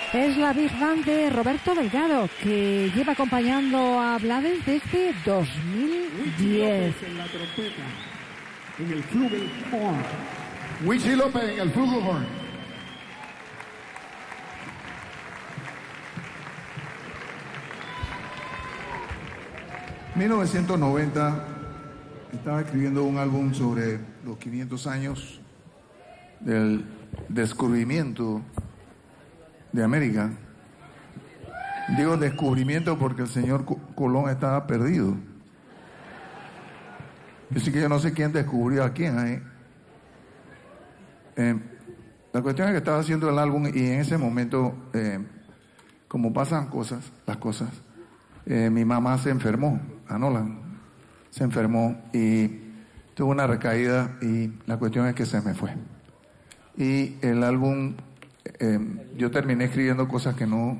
Es la Big Band de Roberto Delgado, que lleva acompañando a Blades desde 2010. En la trompeta, en el flugelhorn. Wichi López en el flugelhorn. En 1990 estaba escribiendo un álbum sobre los 500 años del descubrimiento de América. Digo descubrimiento porque el señor Colón estaba perdido. Así que yo no sé quién descubrió a quién ahí. La cuestión es que estaba haciendo el álbum y en ese momento, como pasan las cosas, mi mamá se enfermó, Anolan, se enfermó y tuvo una recaída y la cuestión es que se me fue. Y el álbum, yo terminé escribiendo cosas que no